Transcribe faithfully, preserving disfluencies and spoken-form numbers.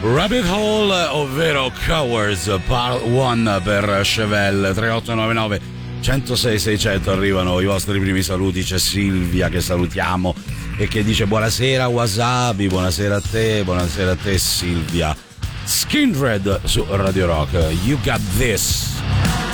Rabbit Hole, ovvero Cowards Part uno per Chevelle. Tre otto nove nove uno zero sei sei zero zero arrivano i vostri primi saluti. C'è Silvia che salutiamo e che dice buonasera Wasabi, buonasera a te, buonasera a te Silvia. Skindred su Radio Rock, You Got This.